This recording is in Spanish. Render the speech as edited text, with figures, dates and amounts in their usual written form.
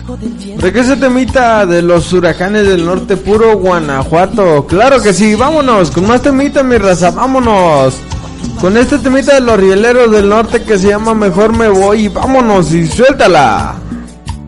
¿De qué se temita de los huracanes del norte, puro Guanajuato? Claro que sí, vámonos, con más temita, mi raza, vámonos. Con este temita de los rieleros del norte que se llama Mejor Me Voy, y vámonos y suéltala.